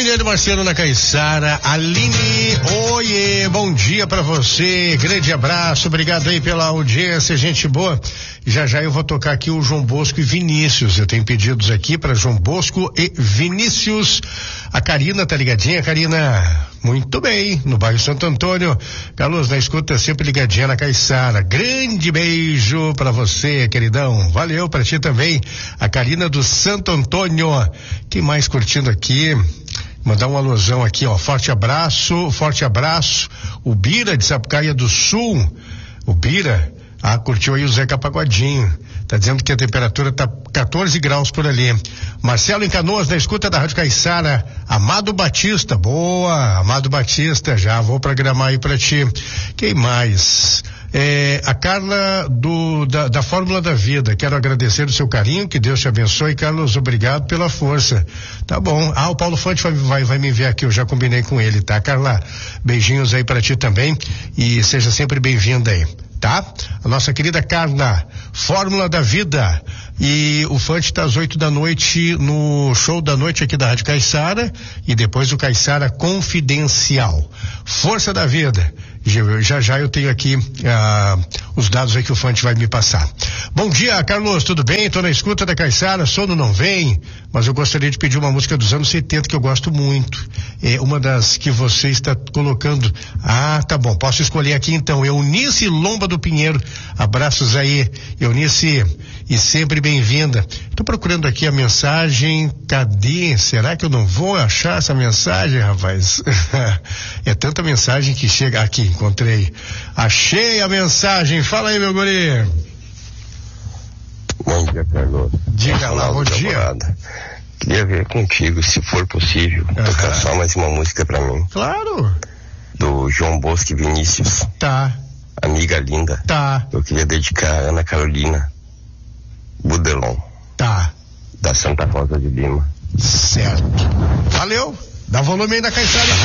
Emiliano Marcelo na Caiçara. Aline, oiê, bom dia pra você, grande abraço, obrigado aí pela audiência, gente boa. Já eu vou tocar aqui o João Bosco e Vinícius, eu tenho pedidos aqui pra João Bosco e Vinícius. A Karina tá ligadinha, Karina? Muito bem, no bairro Santo Antônio. Carlos, na escuta, sempre ligadinha na Caiçara. Grande beijo pra você, queridão. Valeu pra ti também. A Karina do Santo Antônio. Quem mais curtindo aqui? Mandar um alusão aqui, ó. Forte abraço. O Bira de Sapucaia do Sul. O Bira, curtiu aí o Zeca Pagodinho. Tá dizendo que a temperatura tá 14 graus por ali. Marcelo em Canoas, na escuta da Rádio Caiçara. Amado Batista, boa, Amado Batista, já vou programar aí pra ti. Quem mais? A Carla da Fórmula da Vida, quero agradecer o seu carinho, que Deus te abençoe. Carlos, obrigado pela força. Tá bom, o Paulo Fonte vai me enviar aqui, eu já combinei com ele, tá, Carla? Beijinhos aí pra ti também e seja sempre bem-vinda aí, tá? A nossa querida Carla, Fórmula da Vida. E o Fante tá às 8 da noite no show da noite aqui da Rádio Caiçara e depois o Caiçara Confidencial. Força da Vida. Já eu tenho aqui os dados aí que o Fante vai me passar. Bom dia, Carlos, tudo bem? Tô na escuta da Caiçara, sono não vem, mas eu gostaria de pedir uma música dos anos 70 que eu gosto muito. É uma das que você está colocando. Tá bom, posso escolher aqui então. Eunice Lomba do Pinheiro. Abraços aí, Eunice, e sempre bem-vinda. Tô procurando aqui a mensagem. Cadê? Será que eu não vou achar essa mensagem, rapaz? É tanta mensagem que chega aqui. Encontrei. Achei a mensagem. Fala aí, meu guri. Bom dia, Carlos. Diga lá, bom dia. Queria ver contigo, se for possível, tocar só mais uma música pra mim. Claro. Do João Bosco e Vinícius. Tá. Amiga linda. Tá. Eu queria dedicar a Ana Carolina Budelon. Tá. Da Santa Rosa de Lima. Certo. Valeu. Dá volume aí na Caiçara.